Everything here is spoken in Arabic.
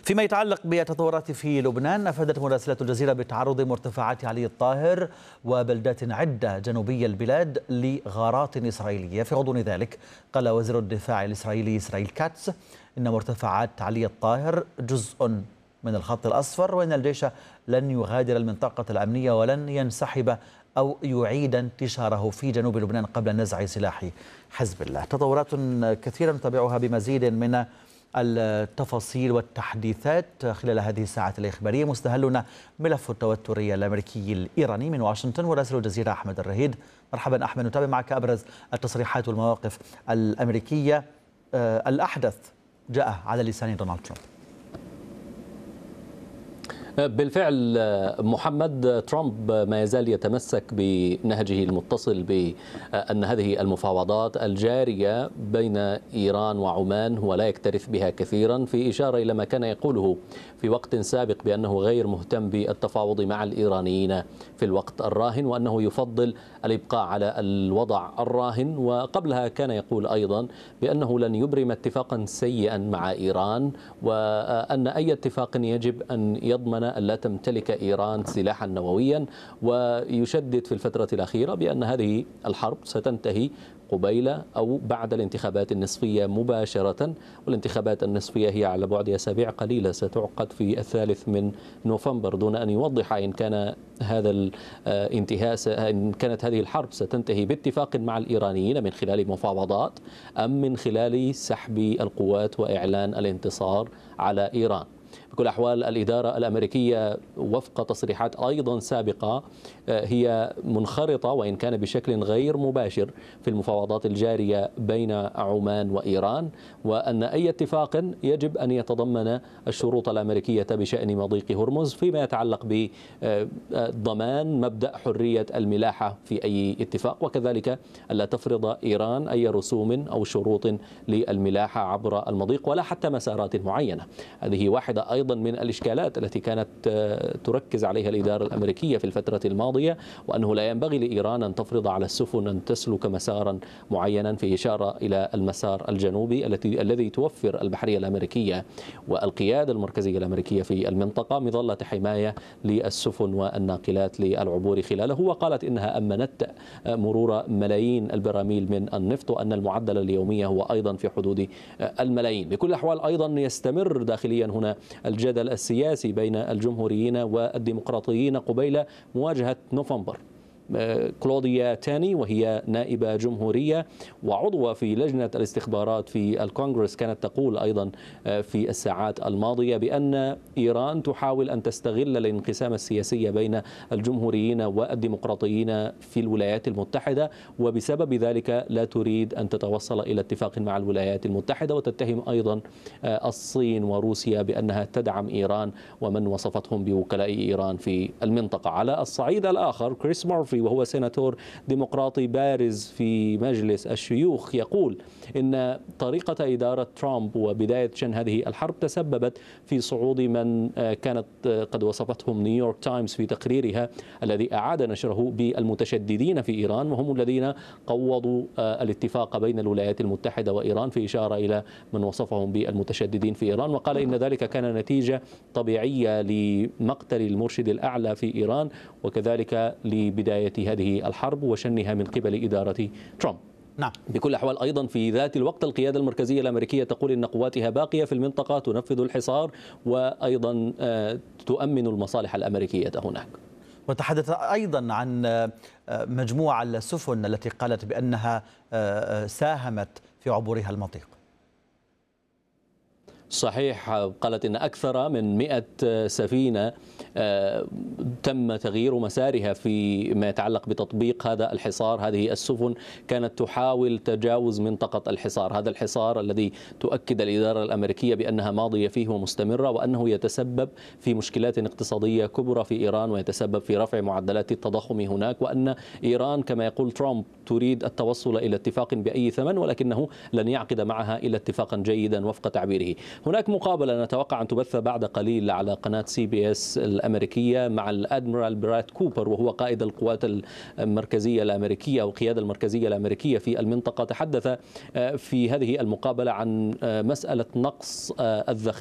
فيما يتعلق بالتطورات في لبنان، أفادت مراسلة الجزيرة بتعرض مرتفعات علي الطاهر وبلدات عدة جنوبي البلاد لغارات إسرائيلية. في غضون ذلك قال وزير الدفاع الإسرائيلي إسرائيل كاتس إن مرتفعات علي الطاهر جزء من الخط الأصفر، وإن الجيش لن يغادر المنطقة الأمنية ولن ينسحب أو يعيد انتشاره في جنوب لبنان قبل نزع سلاح حزب الله. تطورات كثيرة نتابعها بمزيد من التفاصيل والتحديثات خلال هذه الساعات الإخبارية. مستهلنا ملف التوتر الأمريكي الإيراني من واشنطن مراسل الجزيرة أحمد الرهيد. مرحبا أحمد، نتابع معك أبرز التصريحات والمواقف الأمريكية. الأحدث جاء على لسان دونالد ترامب. بالفعل محمد، ترامب ما يزال يتمسك بنهجه المتصل بأن هذه المفاوضات الجارية بين إيران وعمان هو لا يكترث بها كثيرا، في إشارة إلى ما كان يقوله في وقت سابق بأنه غير مهتم بالتفاوض مع الإيرانيين في الوقت الراهن، وأنه يفضل الإبقاء على الوضع الراهن. وقبلها كان يقول أيضا بأنه لن يبرم اتفاقا سيئا مع إيران، وأن أي اتفاق يجب أن يضمن أن لا تمتلك إيران سلاحا نوويا. ويشدد في الفترة الأخيرة بأن هذه الحرب ستنتهي قبيل أو بعد الانتخابات النصفية مباشرة، والانتخابات النصفية هي على بعد أسابيع قليلة، ستعقد في 3 نوفمبر، دون أن يوضح إن كان هذا الانتهاء إن كانت هذه الحرب ستنتهي باتفاق مع الإيرانيين من خلال مفاوضات أم من خلال سحب القوات وإعلان الانتصار على إيران. بكل الأحوال الإدارة الأمريكية وفق تصريحات أيضا سابقة هي منخرطة وإن كان بشكل غير مباشر في المفاوضات الجارية بين عمان وإيران، وأن أي اتفاق يجب أن يتضمن الشروط الأمريكية بشأن مضيق هرمز فيما يتعلق بضمان مبدأ حرية الملاحة في أي اتفاق، وكذلك ألا تفرض إيران أي رسوم أو شروط للملاحة عبر المضيق ولا حتى مسارات معينة. هذه واحدة أيضا من الإشكالات التي كانت تركز عليها الإدارة الأمريكية في الفترة الماضية، وأنه لا ينبغي لإيران أن تفرض على السفن أن تسلك مسارا معينا، في إشارة إلى المسار الجنوبي الذي توفر البحرية الأمريكية والقيادة المركزية الأمريكية في المنطقة مظلة حماية للسفن والناقلات للعبور خلاله. وقالت إنها أمنت مرور ملايين البراميل من النفط، وأن المعدل اليومي هو أيضا في حدود الملايين. بكل الأحوال أيضا يستمر داخليا هنا الجدل السياسي بين الجمهوريين والديمقراطيين قبيل مواجهة نوفمبر. كلوديا تاني وهي نائبة جمهورية وعضوة في لجنة الاستخبارات في الكونغرس كانت تقول أيضا في الساعات الماضية بأن إيران تحاول أن تستغل الانقسام السياسي بين الجمهوريين والديمقراطيين في الولايات المتحدة، وبسبب ذلك لا تريد أن تتوصل إلى اتفاق مع الولايات المتحدة، وتتهم أيضا الصين وروسيا بأنها تدعم إيران ومن وصفتهم بوكلاء إيران في المنطقة. على الصعيد الآخر كريس مورفي وهو سيناتور ديمقراطي بارز في مجلس الشيوخ يقول إن طريقة إدارة ترامب وبداية شن هذه الحرب تسببت في صعود من كانت قد وصفتهم نيويورك تايمز في تقريرها الذي أعاد نشره بالمتشددين في إيران، وهم الذين قوضوا الاتفاق بين الولايات المتحدة وإيران، في إشارة إلى من وصفهم بالمتشددين في إيران. وقال إن ذلك كان نتيجة طبيعية لمقتل المرشد الأعلى في إيران، وكذلك لبداية هذه الحرب وشنها من قبل إدارة ترامب. نعم. بكل الأحوال أيضا في ذات الوقت القيادة المركزية الأمريكية تقول إن قواتها باقية في المنطقة تنفذ الحصار وأيضا تؤمن المصالح الأمريكية هناك. وتحدث أيضا عن مجموعة السفن التي قالت بأنها ساهمت في عبورها المضيق. صحيح، قالت إن أكثر من 100 سفينة تم تغيير مسارها فيما يتعلق بتطبيق هذا الحصار. هذه السفن كانت تحاول تجاوز منطقة الحصار، هذا الحصار الذي تؤكد الإدارة الأمريكية بأنها ماضية فيه ومستمرة، وأنه يتسبب في مشكلات اقتصادية كبرى في إيران ويتسبب في رفع معدلات التضخم هناك، وأن إيران كما يقول ترامب تريد التوصل إلى اتفاق بأي ثمن، ولكنه لن يعقد معها إلا اتفاقا جيدا وفق تعبيره. هناك مقابلة نتوقع أن تبث بعد قليل على قناة CBS الأمريكية مع الأدميرال براد كوبر، وهو قائد القوات المركزية الأمريكية أو القيادة المركزية الأمريكية في المنطقة. تحدث في هذه المقابلة عن مسألة نقص الذخائر